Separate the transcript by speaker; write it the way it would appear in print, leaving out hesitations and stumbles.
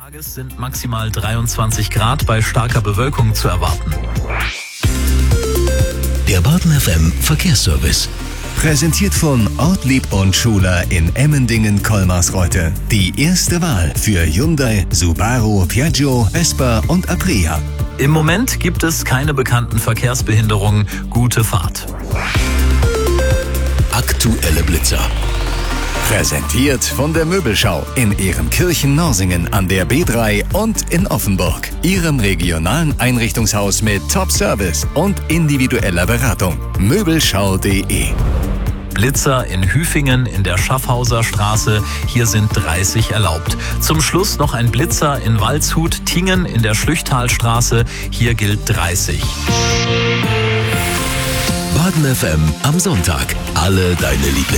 Speaker 1: Tages sind maximal 23 Grad bei starker Bewölkung zu erwarten.
Speaker 2: Der Baden FM Verkehrsservice. Präsentiert von Ortlieb und Schuler in Emmendingen-Kolmarsreuth. Die erste Wahl für Hyundai, Subaru, Piaggio, Vespa und Aprilia.
Speaker 1: Im Moment gibt es keine bekannten Verkehrsbehinderungen. Gute Fahrt.
Speaker 2: Aktuelle Blitzer. Präsentiert von der Möbelschau in Ehrenkirchen-Norsingen an der B3 und in Offenburg. Ihrem regionalen Einrichtungshaus mit Top-Service und individueller Beratung. Möbelschau.de.
Speaker 1: Blitzer in Hüfingen in der Schaffhauser Straße. Hier sind 30 erlaubt. Zum Schluss noch ein Blitzer in Waldshut-Tingen in der Schlüchtalstraße. Hier gilt 30.
Speaker 2: Baden FM am Sonntag. Alle deine Lieblings